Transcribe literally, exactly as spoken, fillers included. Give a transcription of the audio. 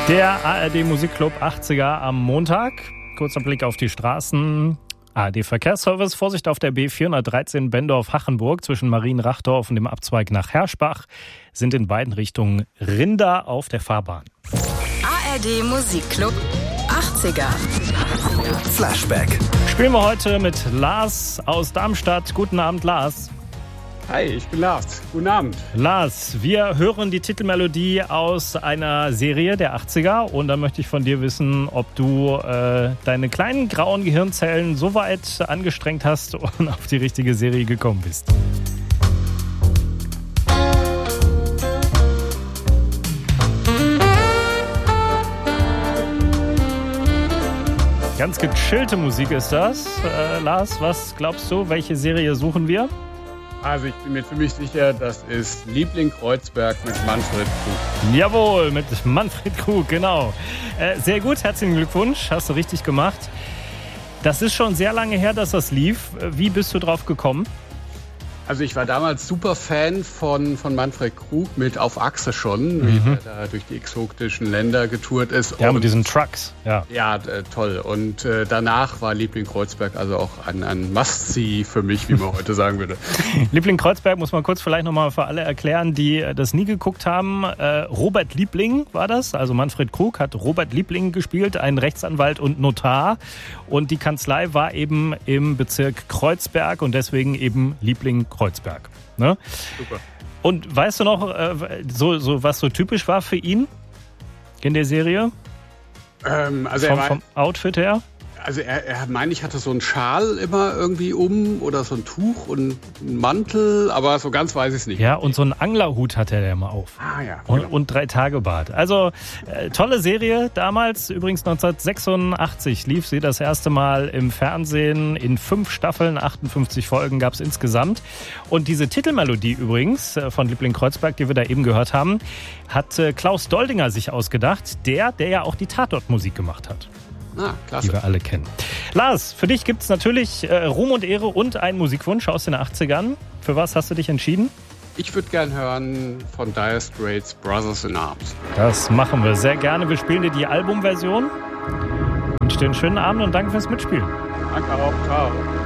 Der A R D Musikclub achtziger am Montag. Kurzer Blick auf die Straßen. A R D Verkehrsservice, Vorsicht auf der B vierhundertdreizehn Bendorf-Hachenburg zwischen Marienrachdorf und dem Abzweig nach Herschbach sind in beiden Richtungen Rinder auf der Fahrbahn. A R D Musikclub achtziger. Flashback. Spielen wir heute mit Lars aus Darmstadt. Guten Abend, Lars. Hi, ich bin Lars. Guten Abend. Lars, wir hören die Titelmelodie aus einer Serie der achtziger und da möchte ich von dir wissen, ob du äh, deine kleinen grauen Gehirnzellen so weit angestrengt hast und auf die richtige Serie gekommen bist. Ganz gechillte Musik ist das. Äh, Lars, was glaubst du, welche Serie suchen wir? Also ich bin mir ziemlich sicher, das ist Liebling Kreuzberg mit Manfred Krug. Jawohl, mit Manfred Krug, genau. Äh, sehr gut, herzlichen Glückwunsch, hast du richtig gemacht. Das ist schon sehr lange her, dass das lief. Wie bist du drauf gekommen? Also ich war damals super Fan von, von Manfred Krug mit Auf Achse schon, Mhm. wie er da durch die exotischen Länder getourt ist. Ja, und mit diesen Trucks. Ja, Ja, äh, toll. Und äh, danach war Liebling Kreuzberg also auch ein, ein Must-See für mich, wie man heute sagen würde. Liebling Kreuzberg muss man kurz vielleicht nochmal für alle erklären, die das nie geguckt haben. Äh, Robert Liebling war das, also Manfred Krug hat Robert Liebling gespielt, ein Rechtsanwalt und Notar. Und die Kanzlei war eben im Bezirk Kreuzberg und deswegen eben Liebling Kreuzberg. Ne? Super. Und weißt du noch, äh, so, so, was so typisch war für ihn in der Serie? Ähm, also Vom, er war, vom Outfit her? Also er, er meine ich, hatte so einen Schal immer irgendwie um oder so ein Tuch und einen Mantel, aber so ganz weiß ich es nicht. Ja, und so einen Anglerhut hatte er immer auf. Ah ja. Und, Genau. und drei Tage Bart. Also äh, tolle Serie damals. Übrigens neunzehnhundertsechsundachtzig lief sie das erste Mal im Fernsehen. In fünf Staffeln, achtundfünfzig Folgen gab es insgesamt. Und diese Titelmelodie übrigens äh, von Liebling Kreuzberg, die wir da eben gehört haben, hat äh, Klaus Doldinger sich ausgedacht. Der, der ja auch die Tatortmusik gemacht hat. Ah, klasse. Die wir alle kennen. Lars, für dich gibt es natürlich äh, Ruhm und Ehre und einen Musikwunsch aus den achtzigern. Für was hast du dich entschieden? Ich würde gern hören von Dire Straits Brothers in Arms. Das machen wir sehr gerne. Wir spielen dir die Albumversion. Ich wünsche dir einen schönen Abend und danke fürs Mitspielen. Danke auch. Ciao.